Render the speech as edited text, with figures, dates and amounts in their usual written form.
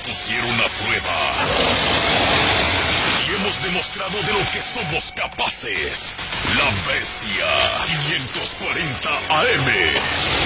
pusieron a prueba. Y hemos demostrado de lo que somos capaces. La Bestia 540 AM.